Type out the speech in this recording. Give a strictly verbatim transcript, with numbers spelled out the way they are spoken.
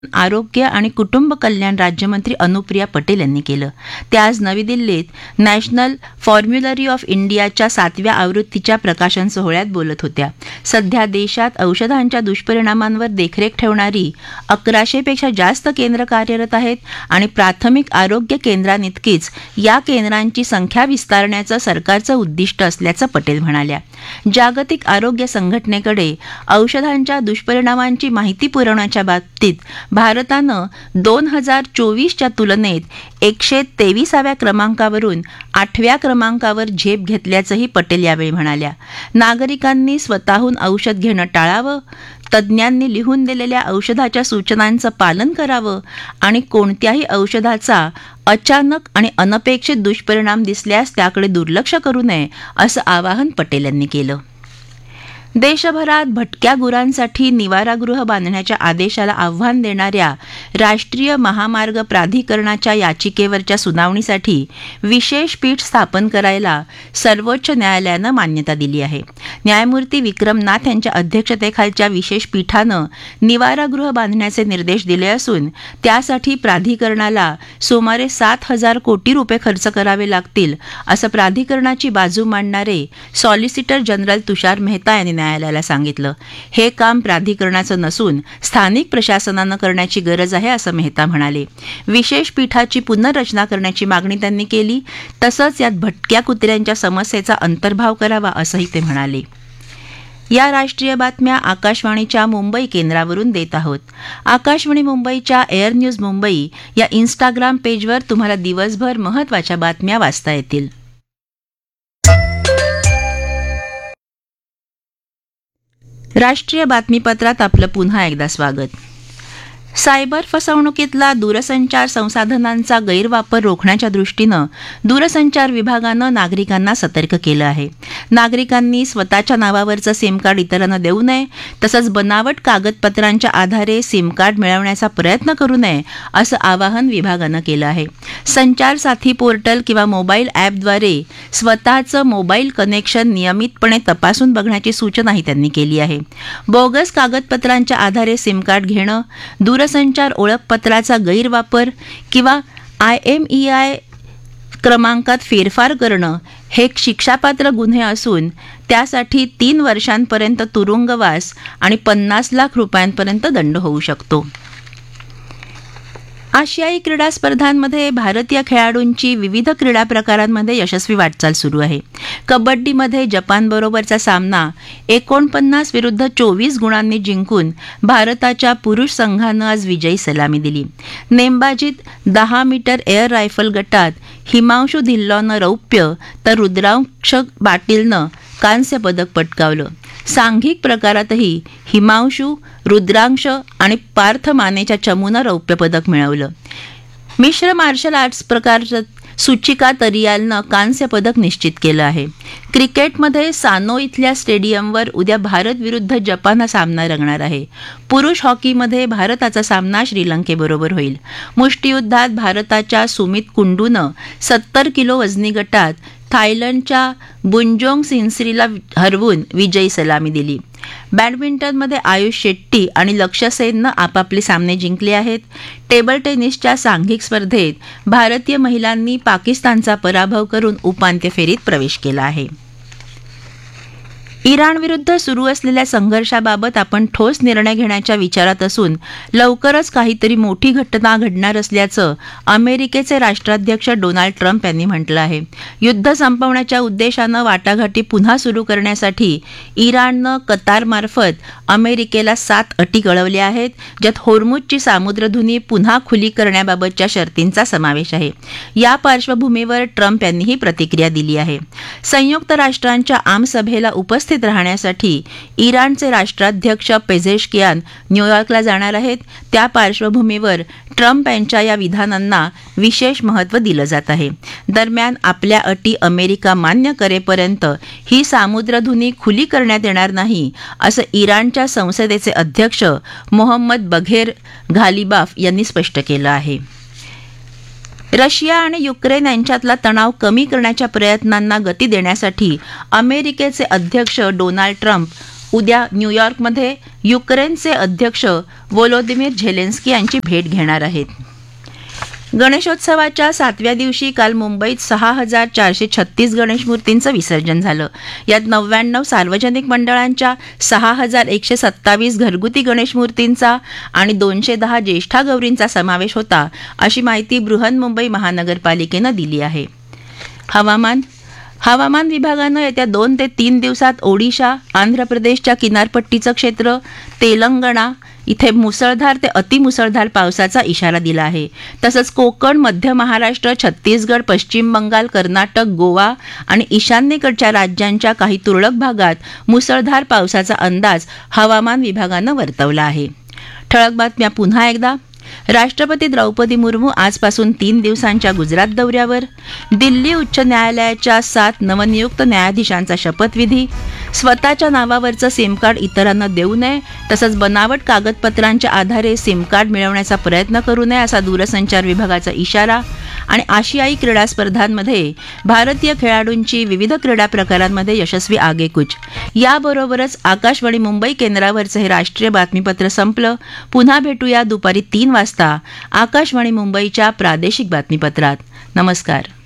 आरोग्य आणि कुटुंब कल्याण राज्यमंत्री अनुप्रिया पटेल यांनी केलं. ते आज नवी दिल्लीत नॅशनल फॉर्म्युलरी ऑफ इंडियाच्या सातव्या आवृत्तीच्या प्रकाशन सोहळ्यात बोलत होत्या. सध्या देशात औषधांच्या दुष्परिणामांवर देखरेख ठेवणारी अकराशेपेक्षा जास्त केंद्र कार्यरत आहेत आणि प्राथमिक आरोग्य केंद्रांइतकीच या केंद्रांची संख्या विस्तारण्याचं सरकारचं उद्दिष्ट असल्याचं पटेल म्हणाल्या. जागतिक आरोग्य संघटनेकडे औषधांच्या दुष्परिणामांची माहिती पुरवण्याच्या बाबतीत भारतानं दोन हजार चोवीसच्या तुलनेत एकशे तेविसाव्या क्रमांकावरून आठव्या क्रमांकावर झेप घेतल्याचंही पटेल यावेळी म्हणाल्या. नागरिकांनी स्वतःहून औषध घेणं टाळावं, तज्ज्ञांनी लिहून दिलेल्या औषधाच्या सूचनांचं पालन करावं आणि कोणत्याही औषधाचा अचानक आणि अनपेक्षित दुष्परिणाम दिसल्यास त्याकडे दुर्लक्ष करू नये असं आवाहन पटेल यांनी केलं. देशभरात भटक्या गुरांसाठी निवारागृह बांधण्याच्या आदेशाला आव्हान देणाऱ्या राष्ट्रीय महामार्ग प्राधिकरणाच्या याचिकेवरच्या सुनावणीसाठी विशेष पीठ स्थापन करायला सर्वोच्च न्यायालयानं मान्यता दिली आहे. न्यायमूर्ती विक्रम नाथ यांच्या अध्यक्षतेखालच्या विशेष पीठानं निवारागृह बांधण्याचे निर्देश दिले असून त्यासाठी प्राधिकरणाला सुमारे सात हजार कोटी रुपये खर्च करावे लागतील असं प्राधिकरणाची बाजू मांडणारे सॉलिसिटर जनरल तुषार मेहता यांनी न्यायालयाला सांगितलं. हे काम प्राधिकरणाचं नसून स्थानिक प्रशासनानं करण्याची गरज आहे असं मेहता म्हणाले. विशेष पीठाची पुनर्रचना करण्याची मागणी त्यांनी केली. तसंच यात भटक्या कुत्र्यांच्या समस्येचा अंतर्भाव करावा असंही ते म्हणाले. या राष्ट्रीय बातम्या आकाशवाणीच्या मुंबई केंद्रावरून देत आहोत. आकाशवाणी मुंबईच्या एअर न्यूज मुंबई या इन्स्टाग्राम पेजवर तुम्हाला दिवसभर महत्त्वाच्या बातम्या वाचता येतील. राष्ट्रीय बातमीपत्रात आपलं पुन्हा एकदा स्वागत. सायबर फसवणुकीतला दूरसंचार संसाधनांचा गैरवापर रोखण्याच्या दृष्टीनं दूरसंचार विभागानं नागरिकांना सतर्क केलं आहे. नागरिकांनी स्वतःच्या नावावरचं सिम कार्ड इतरांना देऊ नये, तसंच बनावट कागदपत्रांच्या आधारे सिम कार्ड मिळवण्याचा प्रयत्न करू नये असं आवाहन विभागानं केलं आहे. संचार साथी पोर्टल किंवा मोबाईल ॲपद्वारे स्वतःचं मोबाईल कनेक्शन नियमितपणे तपासून बघण्याची सूचनाही त्यांनी केली आहे. बोगस कागदपत्रांच्या आधारे सिम कार्ड घेणं, दूरसंचार ओळखपत्राचा गैरवापर किंवा आय एम ई आय क्रमांकात फेरफार करणं हे शिक्षापात्र गुन्हे असून त्यासाठी तीन वर्षांपर्यंत तुरुंगवास आणि पन्नास लाख रुपयांपर्यंत दंड होऊ शकतो. आशियाई क्रीडा स्पर्धांमध्ये भारतीय खेळाडूंची विविध क्रीडा प्रकारांमध्ये यशस्वी वाटचाल सुरू आहे. कबड्डीमध्ये जपानबरोबरचा सामना एकोणपन्नास विरुद्ध चोवीस गुणांनी जिंकून भारताच्या पुरुष संघानं आज विजयी सलामी दिली. नेमबाजीत दहा मीटर एअर रायफल गटात हिमांशू धिल्लॉनं रौप्य तर रुद्रांश पाटीलनं कांस्य पदक पटकावलं. सांघिक प्रकारातही हिमांशू, रुद्रांश आणि पार्थ मानेच्या चमूनं रौप्य पदक मिळवलं. मिश्र मार्शल आर्ट्स प्रकारात सुचिका तरियालनं कांस्य पदक निश्चित केलं आहे. क्रिकेटमध्ये सानो इथल्या स्टेडियमवर उद्या भारत विरुद्ध जपान हा सामना रंगणार आहे. पुरुष हॉकीमध्ये भारताचा सामना श्रीलंकेबरोबर होईल. मुष्टियुद्धात भारताच्या सुमित कुंडूनं सत्तर किलो वजनी गटात थायलंडच्या बुंजोंग सिन्सरीला हरवून विजयी सलामी दिली. बॅडमिंटनमध्ये आयुष शेट्टी आणि लक्ष्य सेननं आपापले सामने जिंकले आहेत. टेबल टेनिसच्या सांघिक स्पर्धेत भारतीय महिलांनी पाकिस्तानचा पराभव करून उपांत्य फेरीत प्रवेश केला आहे. इराणविरुद्ध सुरू असलेल्या संघर्षाबाबत आपण ठोस निर्णय घेण्याच्या विचारात असून लवकरच काहीतरी मोठी घटना घडणार असल्याचं अमेरिकेचे राष्ट्राध्यक्ष डोनाल्ड ट्रम्प यांनी म्हटलं आहे. युद्ध संपवण्याच्या उद्देशानं वाटाघाटी पुन्हा सुरू करण्यासाठी इराणनं कतारमार्फत अमेरिकेला सात अटी कळवल्या आहेत, ज्यात होर्मुझची सामुद्रधुनी पुन्हा खुली करण्याबाबतच्या शर्तींचा समावेश आहे. या पार्श्वभूमीवर ट्रम्प यांनी ही प्रतिक्रिया दिली आहे. संयुक्त राष्ट्रांच्या आमसभेला उपस्थित राहण्यासाठी इराणचे राष्ट्राध्यक्ष पेझेशकियान न्यूयॉर्कला जाणार आहेत. त्या पार्श्वभूमीवर ट्रम्प यांच्या या विधानांना विशेष महत्त्व दिलं जात आहे. दरम्यान आपल्या अटी अमेरिका मान्य करेपर्यंत ही सामुद्रधुनी खुली करण्यात येणार नाही असं इराणच्या संसदेचे अध्यक्ष मोहम्मद बघेर घालिबाफ यांनी स्पष्ट केलं आहे. रशिया आणि युक्रेन यांच्यातला तणाव कमी करण्याच्या प्रयत्नांना गती देण्यासाठी अमेरिकेचे अध्यक्ष डोनाल्ड ट्रम्प उद्या न्यूयॉर्कमध्ये युक्रेनचे अध्यक्ष व्होलोदिमीर झेलेन्स्की यांची भेट घेणार आहेत. गणेशोत्सवाच्या सातव्या दिवशी काल मुंबईत सहा हजार चारशे छत्तीस गणेश मूर्तींचं विसर्जन झालं. यात नव्याण्णव सार्वजनिक मंडळांच्या, सहा हजार एकशे सत्तावीस घरगुती गणेश मूर्तींचा आणि दोनशे दहा ज्येष्ठा गौरींचा समावेश होता, अशी माहिती बृहन्मुंबई महानगरपालिकेनं दिली आहे. हवामान हवामान विभागानं येत्या दोन ते तीन दिवसात ओडिशा, आंध्र प्रदेशच्या किनारपट्टीचं क्षेत्र, तेलंगणा इथे मुसळधार ते अतिमुसळधार पावसाचा इशारा दिला आहे. तसंच कोकण, मध्य महाराष्ट्र, छत्तीसगड, पश्चिम बंगाल, कर्नाटक, गोवा आणि ईशान्येकडच्या राज्यांच्या काही तुरळक भागात मुसळधार पावसाचा अंदाज हवामान विभागानं वर्तवला आहे. ठळक बातम्या पुन्हा एकदा. राष्ट्रपती द्रौपदी मुर्मू आजपासून तीन दिवसांच्या गुजरात दौऱ्यावर. दिल्ली उच्च न्यायालयाच्या सात नवनियुक्त न्यायाधीशांचा शपथविधी. स्वतःच्या नावावरचं सिम कार्ड इतरांना देऊ नये, तसंच बनावट कागदपत्रांच्या आधारे सिम कार्ड मिळवण्याचा प्रयत्न करू नये, असा दूरसंचार विभागाचा इशारा. आणि आशियाई क्रीडा स्पर्धांमध्ये भारतीय खेळाडूंची विविध क्रीडा प्रकारांमध्ये यशस्वी आगेकूच. याबरोबरच आकाशवाणी मुंबई केंद्रावरचं हे राष्ट्रीय बातमीपत्र संपलं. पुन्हा भेटूया दुपारी तीन वाजता आकाशवाणी मुंबईच्या प्रादेशिक बातमीपत्रात. नमस्कार.